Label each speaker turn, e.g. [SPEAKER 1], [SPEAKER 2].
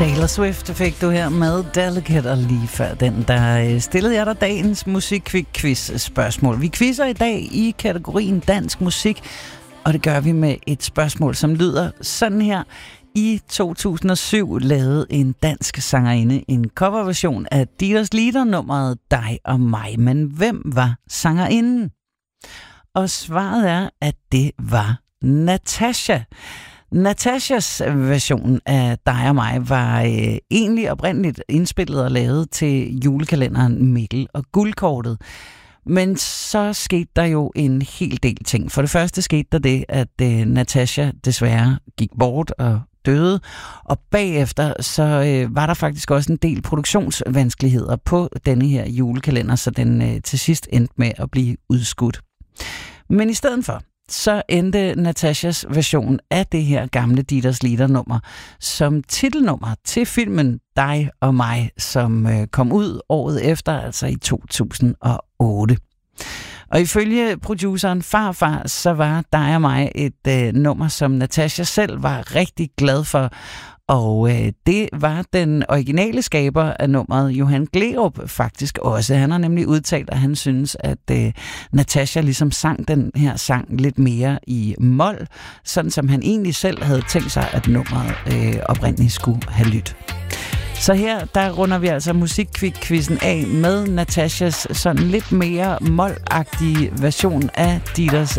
[SPEAKER 1] Taylor Swift fik du her med Delicate, og lige før den, der stillede jeg dig dagens musikquiz-spørgsmål. Vi quizzer i dag i kategorien dansk musik, og det gør vi med et spørgsmål, som lyder sådan her. I 2007 lavede en dansk sangerinde en coverversion af Dieters Lieder-nummeret Dig og mig. Men hvem var sangerinden? Og svaret er, at det var Natasja. Natashas version af Dig og mig var egentlig oprindeligt indspillet og lavet til julekalenderen Mikkel og Guldkortet. Men så skete der jo en hel del ting. For det første skete der det, at Natasja desværre gik bort og døde, og bagefter så var der faktisk også en del produktionsvanskeligheder på denne her julekalender, så den til sidst endte med at blive udskudt. Men i stedet for, så endte Natasjas version af det her gamle Dieters Lieder-nummer som titelnummer til filmen Dig og mig, som kom ud året efter, altså i 2008. Og ifølge produceren Farfar, så var Dig og mig et nummer, som Natasja selv var rigtig glad for. Og det var den originale skaber af nummeret, Johan Gleerup, faktisk også. Han har nemlig udtalt, at han synes, at Natasja ligesom sang den her sang lidt mere i mol, sådan som han egentlig selv havde tænkt sig, at nummeret oprindeligt skulle have lyttet. Så her, der runder vi altså musikquizzen af med Natasjas sådan lidt mere mol-agtige version af Dieters